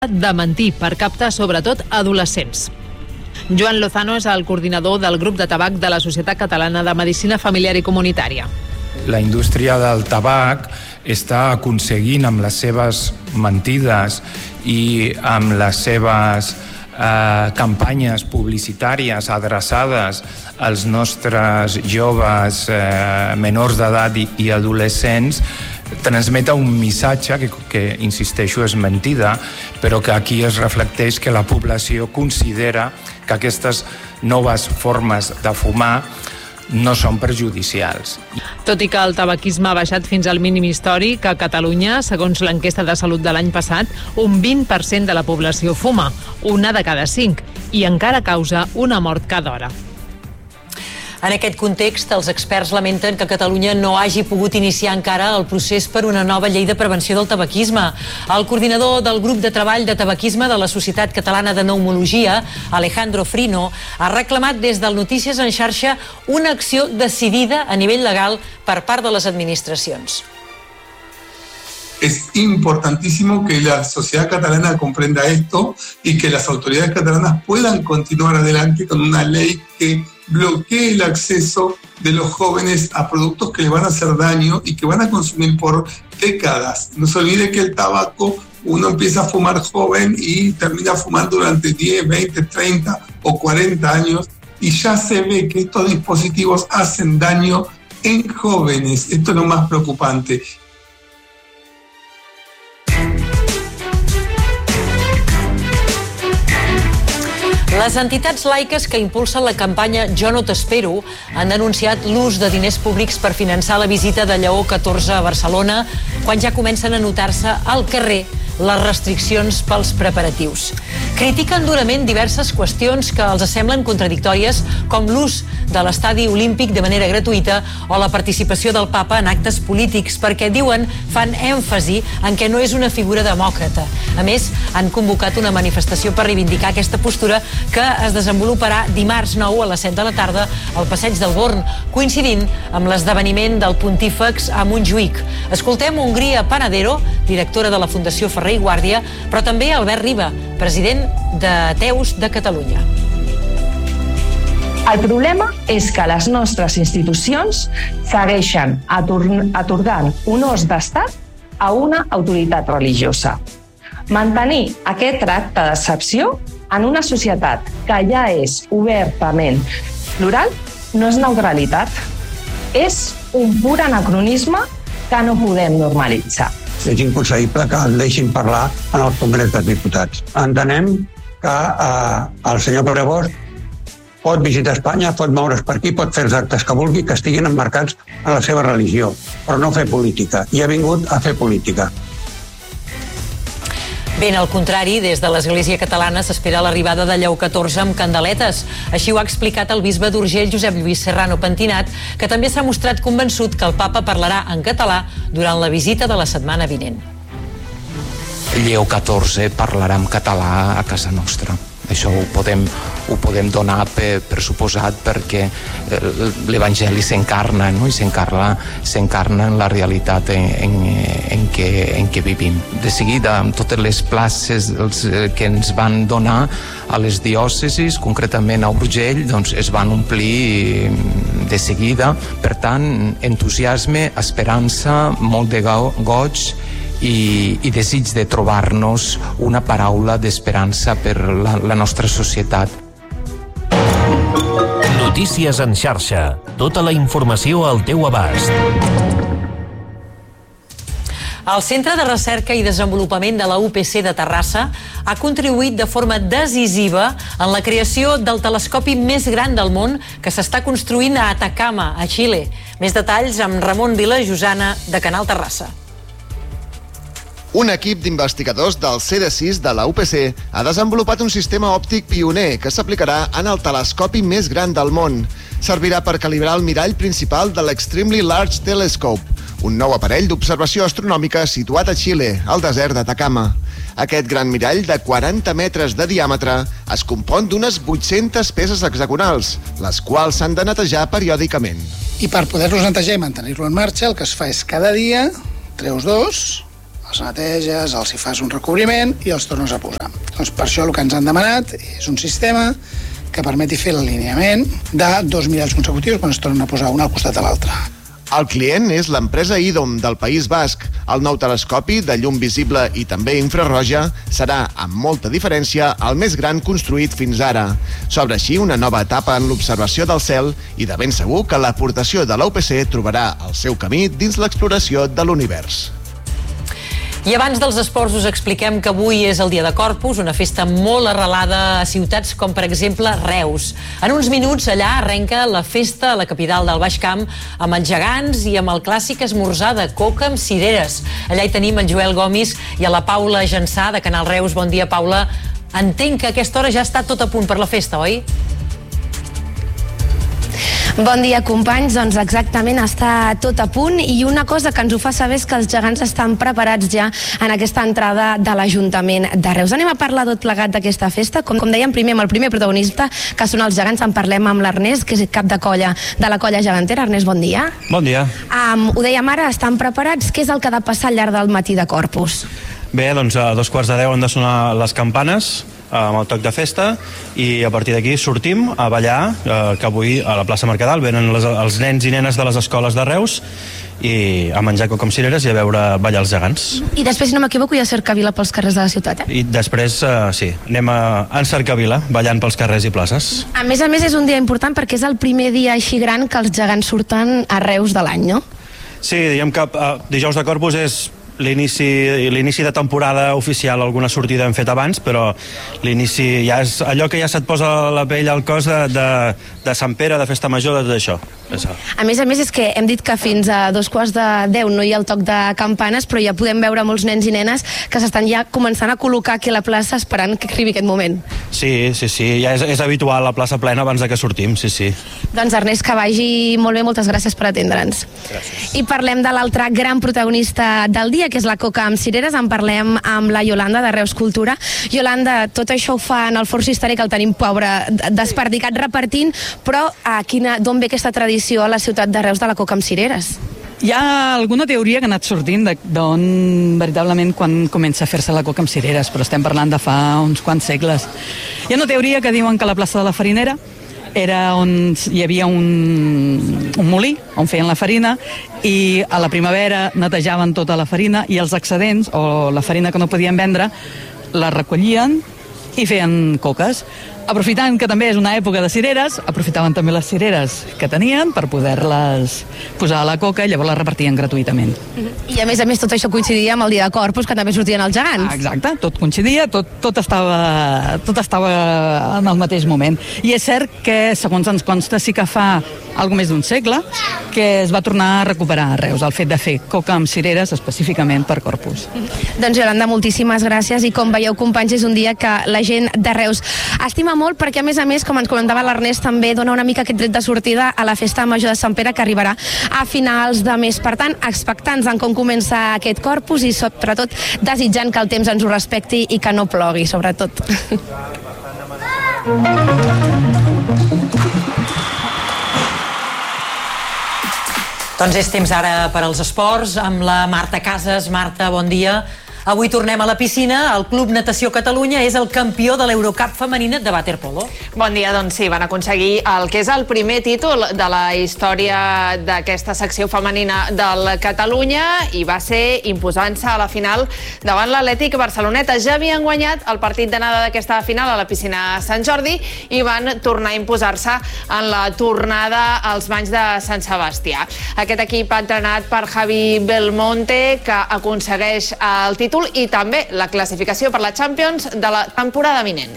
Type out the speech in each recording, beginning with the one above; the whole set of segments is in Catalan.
de mentir per captar sobretot adolescents. Joan Lozano és el coordinador del grup de tabac de la Societat Catalana de Medicina Familiar i Comunitària. La indústria del tabac està aconseguint amb les seves mentides i amb les seves campanyes publicitàries adreçades als nostres joves menors d'edat i adolescents transmeta un missatge que insisteixo, és mentida, però que aquí es reflecteix que la població considera que aquestes noves formes de fumar no són perjudicials. Tot i que el tabaquisme ha baixat fins al mínim històric, a Catalunya, segons l'enquesta de salut de l'any passat, un 20% de la població fuma, una de cada 5, i encara causa una mort cada hora. En aquest context, els experts lamenten que Catalunya no hagi pogut iniciar encara el procés per una nova llei de prevenció del tabaquisme. El coordinador del grup de treball de tabaquisme de la Societat Catalana de Pneumologia, Alejandro Frino, ha reclamat des del Notícies en xarxa una acció decidida a nivell legal per part de les administracions. Es importantísimo que la sociedad catalana comprenda esto y que las autoridades catalanas puedan continuar adelante con una ley que bloquee el acceso de los jóvenes a productos que les van a hacer daño y que van a consumir por décadas. No se olvide que el tabaco, uno empieza a fumar joven y termina fumando durante 10, 20, 30 o 40 años y ya se ve que estos dispositivos hacen daño en jóvenes. Esto es lo más preocupante. Les entitats laiques que impulsen la campanya Jo no t'espero han denunciat l'ús de diners públics per finançar la visita de Lleó XIV a Barcelona quan ja comencen a notar-se al carrer les restriccions pels preparatius. Critiquen durament diverses qüestions que els semblen contradictòries, com l'ús de l'estadi olímpic de manera gratuïta o la participació del papa en actes polítics, perquè, diuen, fan èmfasi en què no és una figura demòcrata. A més, han convocat una manifestació per reivindicar aquesta postura que es desenvoluparà dimarts 9 a les 7 de la tarda al Passeig del Born, coincidint amb l'esdeveniment del Pontífex a Montjuïc. Escoltem Hongria Panadero, directora de la Fundació Ferrer i Guàrdia, però també Albert Riba, president d'Ateus de Catalunya. El problema és que les nostres institucions segueixen atorgant honors d'estat a una autoritat religiosa. Mantenir aquest tracte d'excepció en una societat que ja és obertament plural no és neutralitat, és un pur anacronisme que no podem normalitzar. És inconcebible que el deixin parlar en el Congrés dels Diputats. Entenem que el senyor Prebost pot visitar Espanya, pot moure's per aquí, pot fer els actes que vulgui, que estiguin emmarcats en la seva religió, però no fer política. I ha vingut a fer política. Ben al contrari, des de l'Església Catalana s'espera l'arribada de Lleó XIV amb candeletes. Així ho ha explicat el bisbe d'Urgell, Josep Lluís Serrano Pentinat, que també s'ha mostrat convençut que el papa parlarà en català durant la visita de la setmana vinent. Lleó XIV parlarà en català a casa nostra. Això ho podem donar per suposat perquè l'Evangeli s'encarna, no? I s'encarna en la realitat en què vivim. De seguida, amb totes les places que ens van donar a les diòcesis, concretament a Urgell, doncs es van omplir de seguida. Per tant, entusiasme, esperança, molt de goig i desig de trobar-nos una paraula d'esperança per la nostra societat. Notícies en xarxa. Tota la informació al teu abast. El Centre de Recerca i Desenvolupament de la UPC de Terrassa ha contribuït de forma decisiva en la creació del telescopi més gran del món que s'està construint a Atacama, a Xile. Més detalls amb Ramon Vilajosana, de Canal Terrassa. Un equip d'investigadors del CD6 de la UPC ha desenvolupat un sistema òptic pioner que s'aplicarà en el telescopi més gran del món. Servirà per calibrar el mirall principal de l'Extremely Large Telescope, un nou aparell d'observació astronòmica situat a Xile, al desert d'Atacama. Aquest gran mirall de 40 metres de diàmetre es compon d'unes 800 peces hexagonals, les quals s'han de netejar periòdicament. I per poder-los netejar i mantenir-lo en marxa, el que es fa és cada dia treus dos, els neteges, els hi fas un recobriment i els tornes a posar. Doncs per això el que ens han demanat és un sistema que permeti fer l'alineament de 2 miralls consecutius quan es tornen a posar un al costat de l'altre. El client és l'empresa IDOM del País Basc. El nou telescopi de llum visible i també infrarroja serà, amb molta diferència, el més gran construït fins ara. S'obre així una nova etapa en l'observació del cel i de ben segur que l'aportació de la UPC trobarà el seu camí dins l'exploració de l'univers. I abans dels esports us expliquem que avui és el Dia de Corpus, una festa molt arrelada a ciutats com, per exemple, Reus. En uns minuts allà arrenca la festa a la capital del Baix Camp amb els gegants i amb el clàssic esmorzar de coca amb cireres. Allà hi tenim el Joel Gomis i a la Paula Jansà de Canal Reus. Bon dia, Paula. Entenc que a aquesta hora ja està tot a punt per la festa, oi? Bon dia, companys. Doncs exactament, està tot a punt i una cosa que ens ho fa saber és que els gegants estan preparats ja en aquesta entrada de l'Ajuntament de Reus. Anem a parlar tot plegat d'aquesta festa. Com dèiem primer amb el primer protagonista, que són els gegants. En parlem amb l'Ernest, que és cap de colla de la colla gegantera. Ernest, bon dia. Bon dia. Ho dèiem ara, estan preparats. Què és el que ha de passar al llarg del matí de Corpus? Bé, doncs a 2:15 han de sonar les campanes amb el toc de festa i a partir d'aquí sortim a ballar, que avui a la plaça Mercadal venen els nens i nenes de les escoles de Reus i a menjar coca amb cireres i a veure ballar els gegants. I després, si no m'equivoco, hi ha cercavila pels carrers de la ciutat, I després, sí, anem en cercavila, ballant pels carrers i places. A més, és un dia important perquè és el primer dia així gran que els gegants surten a Reus de l'any, no? Sí, diguem que dijous de Corpus és l'inici de temporada oficial. Alguna sortida hem fet abans, però l'inici ja és allò que ja se't posa la pell al cos de Sant Pere, de Festa Major, de tot això. A més, és que hem dit que fins a 2:10 no hi ha el toc de campanes, però ja podem veure molts nens i nenes que s'estan ja començant a col·locar aquí a la plaça esperant que arribi aquest moment. Sí, ja és habitual la plaça plena abans de que sortim, sí. Doncs Ernest, que vagi molt bé, moltes gràcies per atendre'ns. Gràcies. I parlem de l'altre gran protagonista del dia, que és la coca amb cireres. En parlem amb la Yolanda de Reus Cultura. Yolanda, tot això ho fa en el Fort Cisterer, que el tenim pobre, desperdicat repartint, però d'on ve aquesta tradició a la ciutat de Reus de la coca amb cireres? Hi ha alguna teoria que ha anat sortint d'on veritablement quan comença a fer-se la coca amb cireres, però estem parlant de fa uns quants segles. Hi ha una teoria que diuen que la plaça de la Farinera era on hi havia un molí on feien la farina i a la primavera netejaven tota la farina i els excedents o la farina que no podien vendre la recollien i feien coques. Aprofitant que també és una època de cireres, aprofitaven també les cireres que tenien per poder-les posar a la coca i llavors les repartien gratuïtament. I a més, tot això coincidia amb el dia de Corpus, que també sortien els gegants. Exacte, tot coincidia, tot estava en el mateix moment. I és cert que, segons ens consta, sí que fa alguna més d'un segle que es va tornar a recuperar a Reus, el fet de fer coca amb cireres específicament per Corpus. Doncs Yolanda, moltíssimes gràcies i com veieu, companys, és un dia que la gent de Reus estima molt perquè a més, com ens comentava l'Ernest, també dona una mica aquest tret de sortida a la Festa Major de Sant Pere, que arribarà a finals de mes. Per tant, expectants en com comença aquest Corpus i sobretot desitjant que el temps ens ho respecti i que no plogui, sobretot. Doncs és temps ara per als esports amb la Marta Casas. Marta, bon dia. Avui tornem a la piscina. El Club Natació Catalunya és el campió de l'Eurocup femenina de waterpolo. Bon dia, doncs sí, van aconseguir el que és el primer títol de la història d'aquesta secció femenina del Catalunya i va ser imposant-se a la final davant l'Atlètic Barceloneta. Ja havien guanyat el partit d'anada d'aquesta final a la piscina Sant Jordi i van tornar a imposar-se en la tornada als banys de Sant Sebastià. Aquest equip entrenat per Javi Belmonte, que aconsegueix el títol i també la classificació per la Champions de la temporada vinent.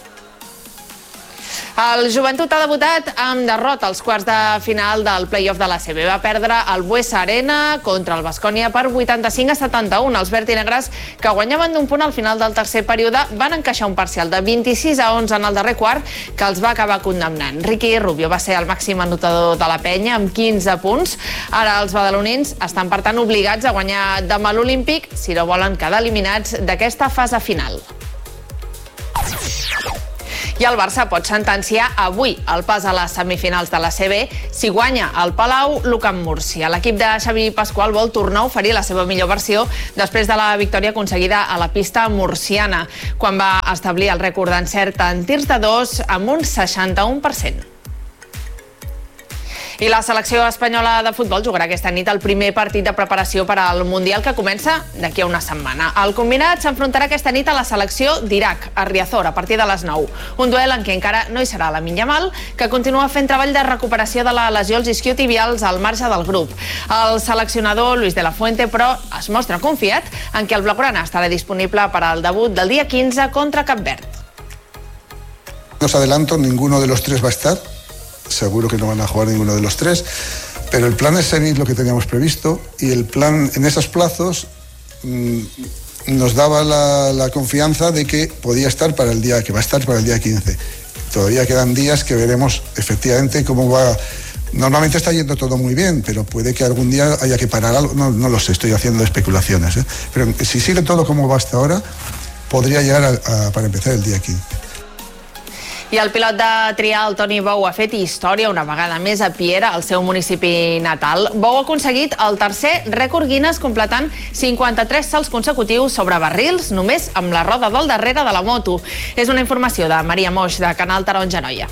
El Joventut ha debutat amb derrota als quarts de final del play-off de l'ACB. Va perdre el Buesa Arena contra el Baskonia per 85-71. Els vertinegres, que guanyaven d'un punt al final del tercer període, van encaixar un parcial de 26-11 en el darrer quart que els va acabar condemnant. Ricky Rubio va ser el màxim anotador de la penya amb 15 punts. Ara els badalonins estan, per tant, obligats a guanyar demà l'Olímpic si no volen quedar eliminats d'aquesta fase final. I el Barça pot sentenciar avui el pas a les semifinals de la CB si guanya el Palau l'Ucamp Múrcia. L'equip de Xavi Pasqual vol tornar a oferir la seva millor versió després de la victòria aconseguida a la pista murciana, quan va establir el rècord d'encert en tirs de 2 amb un 61%. I la selecció espanyola de futbol jugarà aquesta nit el primer partit de preparació per al Mundial, que comença d'aquí a una setmana. El combinat s'enfrontarà aquesta nit a la selecció d'Iraq, a Riazor, a partir de les 9. Un duel en què encara no hi serà Lamine Yamal, que continua fent treball de recuperació de la lesió als isquiotibials al marge del grup. El seleccionador Luis de la Fuente, però, es mostra confiat en què el blaugrana estarà disponible per al debut del dia 15 contra Cap Verd. No os adelanto, ninguno de los tres va a estar. Seguro que no van a jugar ninguno de los tres, pero el plan es seguir lo que teníamos previsto y el plan en esos plazos nos daba la confianza de que podía estar para el día, que va a estar para el día 15. Todavía quedan días que veremos efectivamente cómo va. Normalmente está yendo todo muy bien, pero puede que algún día haya que parar algo, no lo sé, estoy haciendo especulaciones, ¿eh? Pero si sigue todo como va hasta ahora, podría llegar para empezar el día 15. I el pilot de trial, Toni Bou, ha fet història una vegada més a Piera, al seu municipi natal. Bou ha aconseguit el tercer rècord Guinness, completant 53 salts consecutius sobre barrils, només amb la roda del darrere de la moto. És una informació de Maria Moix, de Canal Taronja Noia.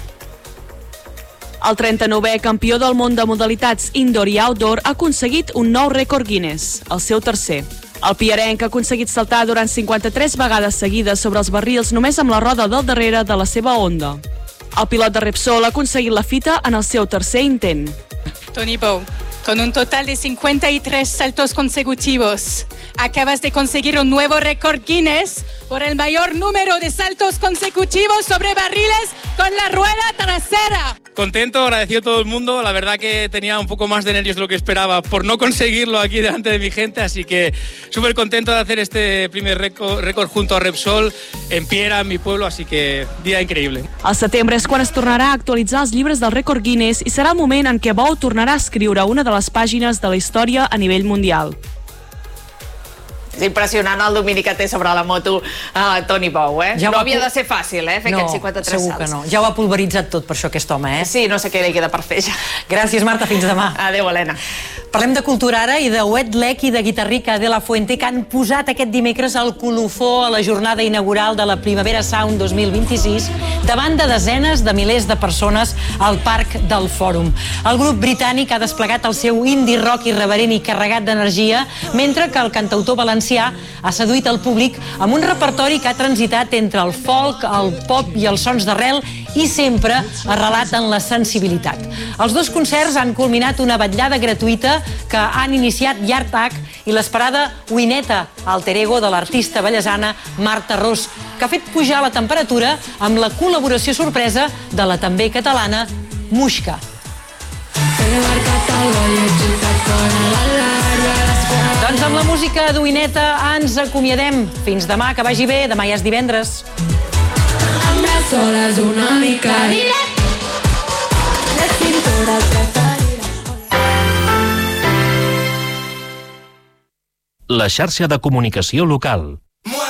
El 39è campió del món de modalitats indoor i outdoor ha aconseguit un nou rècord Guinness, el seu tercer. El piarenc ha aconseguit saltar durant 53 vegades seguides sobre els barrils només amb la roda del darrere de la seva Honda. El pilot de Repsol ha aconseguit la fita en el seu tercer intent. Toni Bou, con un total de 53 saltos consecutivos, acabas de conseguir un nuevo récord Guinness por el mayor número de saltos consecutivos sobre barriles con la rueda trasera. Contento, agradecido a todo el mundo. La verdad que tenía un poco más de nervios de lo que esperaba por no conseguirlo aquí delante de mi gente, así que súper contento de hacer este primer récord junto a Repsol en Piera, en mi pueblo, así que dia increïble. Al setembre és quan es tornarà a actualitzar els llibres del rècord Guinness i serà el moment en què Bou tornarà a escriure una de les pàgines de la història a nivell mundial. És impressionant el domini que té sobre la moto Toni Bou, eh? Ja no havia de ser fàcil, fer aquests 53 salts. Segur que no. Ja ho ha pulveritzat tot per això aquest home, eh? Sí, no sé què li queda per fer ja. Gràcies, Marta, fins demà. Adéu, Helena. Parlem de cultura ara i de Wet Leg i de Guitarrica de la Fuente, que han posat aquest dimecres el colofó a la jornada inaugural de la Primavera Sound 2026 davant de desenes de milers de persones al Parc del Fòrum. El grup britànic ha desplegat el seu indie rock irreverent i carregat d'energia, mentre que el cantautor valencià ha seduït el públic amb un repertori que ha transitat entre el folk, el pop i els sons d'arrel i sempre arrelat en la sensibilitat. Els dos concerts han culminat una vetllada gratuïta que han iniciat Yartak i l'esperada Wineta, alter ego de l'artista ballesana Marta Ros, que ha fet pujar la temperatura amb la col·laboració sorpresa de la també catalana Muixca. Doncs amb la música d'Uineta ens acomiadem. Fins demà, que vagi bé. Demà ja és divendres. Soles una mica. La xarxa de comunicació local.